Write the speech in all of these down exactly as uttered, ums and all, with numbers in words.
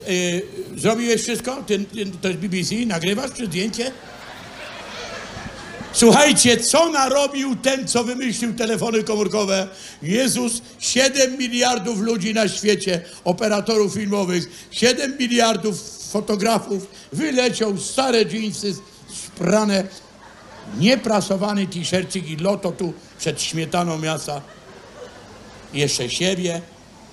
Yy, zrobiłeś wszystko? Ty, ty, to jest B B C? Nagrywasz czy zdjęcie? Słuchajcie, co narobił ten, co wymyślił telefony komórkowe? Jezus, siedem miliardów ludzi na świecie, operatorów filmowych, siedem miliardów fotografów, wyleciał stare dżinsy sprane, nieprasowany t-shircik i loto tu przed śmietaną miasta. Jeszcze siebie.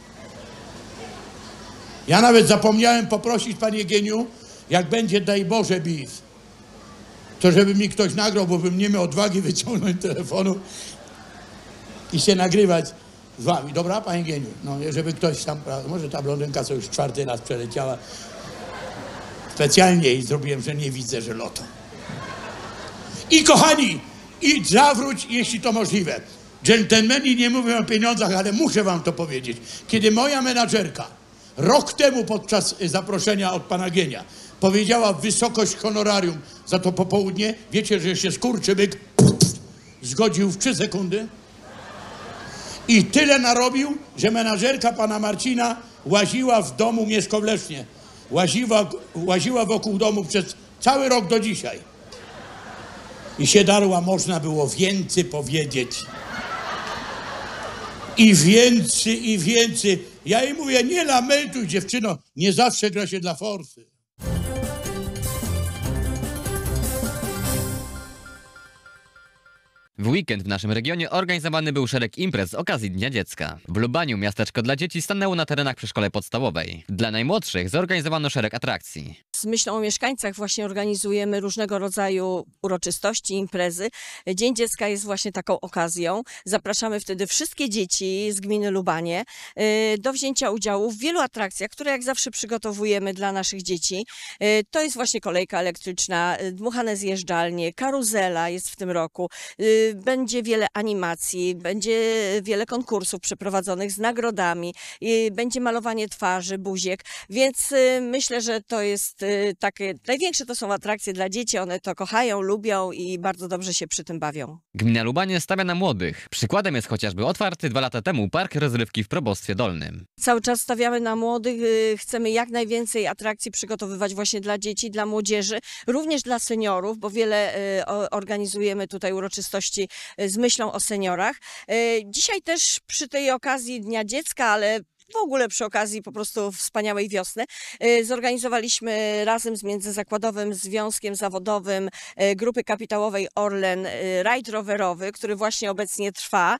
Ja nawet zapomniałem poprosić, panie Geniu, jak będzie, daj Boże, bis, to żeby mi ktoś nagrał, bo bym nie miał odwagi wyciągnąć telefonu i się nagrywać z wami. Dobra, panie Geniu? No, żeby ktoś tam, może ta blondynka co już czwarty raz przeleciała. Specjalnie jej zrobiłem, że nie widzę, że loto. I kochani, i zawróć, jeśli to możliwe. Dżentelmeni nie mówią o pieniądzach, ale muszę wam to powiedzieć. Kiedy moja menadżerka rok temu podczas zaproszenia od pana Gienia powiedziała wysokość honorarium za to popołudnie, wiecie, że się skurczybyk zgodził w trzy sekundy i tyle narobił, że menadżerka pana Marcina łaziła w domu Mieszko w Lesznie. Łaziła, łaziła wokół domu przez cały rok do dzisiaj. I się darła, można było więcej powiedzieć. I więcej, i więcej. Ja jej mówię, nie lamentuj, dziewczyno, nie zawsze gra się dla forsy. W weekend w naszym regionie organizowany był szereg imprez z okazji Dnia Dziecka. W Lubaniu miasteczko dla dzieci stanęło na terenach przy szkole podstawowej. Dla najmłodszych zorganizowano szereg atrakcji. Z myślą o mieszkańcach właśnie organizujemy różnego rodzaju uroczystości, imprezy. Dzień Dziecka jest właśnie taką okazją. Zapraszamy wtedy wszystkie dzieci z gminy Lubanie do wzięcia udziału w wielu atrakcjach, które jak zawsze przygotowujemy dla naszych dzieci. To jest właśnie kolejka elektryczna, dmuchane zjeżdżalnie, karuzela jest w tym roku. Będzie wiele animacji, będzie wiele konkursów przeprowadzonych z nagrodami, będzie malowanie twarzy, buziek, więc myślę, że to jest takie, największe to są atrakcje dla dzieci, one to kochają, lubią i bardzo dobrze się przy tym bawią. Gmina Lubanie stawia na młodych. Przykładem jest chociażby otwarty dwa lata temu park rozrywki w Probostwie Dolnym. Cały czas stawiamy na młodych, chcemy jak najwięcej atrakcji przygotowywać właśnie dla dzieci, dla młodzieży, również dla seniorów, bo wiele organizujemy tutaj uroczystości z myślą o seniorach. Dzisiaj też przy tej okazji Dnia Dziecka, ale w ogóle przy okazji po prostu wspaniałej wiosny, zorganizowaliśmy razem z Międzyzakładowym Związkiem Zawodowym Grupy Kapitałowej Orlen rajd rowerowy, który właśnie obecnie trwa.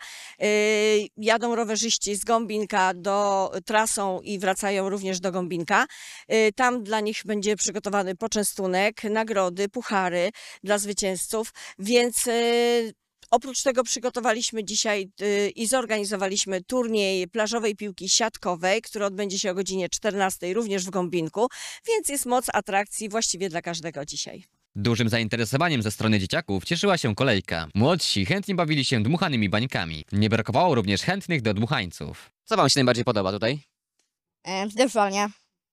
Jadą rowerzyści z Gąbinka do trasą i wracają również do Gąbinka. Tam dla nich będzie przygotowany poczęstunek, nagrody, puchary dla zwycięzców, więc oprócz tego przygotowaliśmy dzisiaj y, i zorganizowaliśmy turniej plażowej piłki siatkowej, który odbędzie się o godzinie czternastej również w Gąbinku, więc jest moc atrakcji właściwie dla każdego dzisiaj. Dużym zainteresowaniem ze strony dzieciaków cieszyła się kolejka. Młodsi chętnie bawili się dmuchanymi bańkami. Nie brakowało również chętnych do dmuchańców. Co wam się najbardziej podoba tutaj? E, Zderzalnie.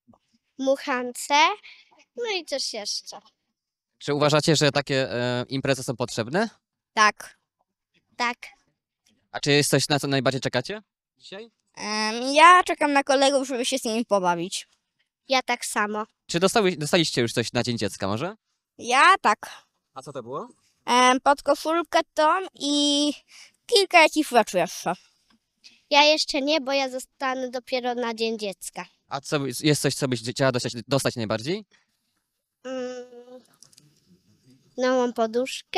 Muchance, no i coś jeszcze. Czy uważacie, że takie e, imprezy są potrzebne? Tak. Tak. A czy jest coś, na co najbardziej czekacie dzisiaj? Em, ja czekam na kolegów, żeby się z nimi pobawić. Ja tak samo. Czy dostały, dostaliście już coś na Dzień Dziecka może? Ja tak. A co to było? Em, pod koszulkę tą i kilka jakichś rzeczy jeszcze. Ja jeszcze nie, bo ja zostanę dopiero na Dzień Dziecka. A co, jest coś, co byś chciała dostać, dostać najbardziej? Mm, nową poduszkę,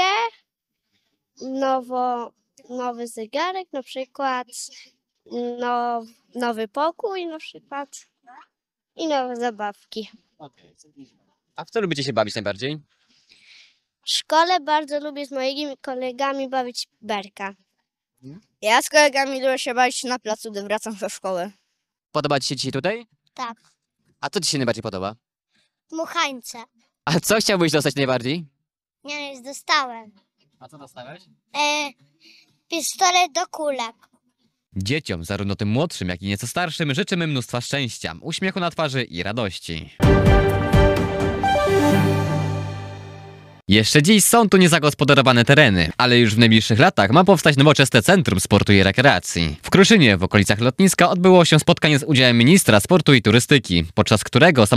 nowo, nowy zegarek, na przykład now, nowy pokój na przykład i nowe zabawki. A w co lubicie się bawić najbardziej? W szkole bardzo lubię z moimi kolegami bawić berka. Ja z kolegami lubię się bawić na placu, gdy wracam ze szkoły. Podoba ci się dzisiaj tutaj? Tak. A co ci się najbardziej podoba? Muchańce. A co chciałbyś dostać najbardziej? Nie, już dostałem. A co dostałeś? E, pistolet do kulek. Dzieciom, zarówno tym młodszym, jak i nieco starszym, życzymy mnóstwa szczęścia, uśmiechu na twarzy i radości. Jeszcze dziś są tu niezagospodarowane tereny, ale już w najbliższych latach ma powstać nowoczesne Centrum Sportu i Rekreacji. W Kruszynie, w okolicach lotniska, odbyło się spotkanie z udziałem ministra sportu i turystyki, podczas którego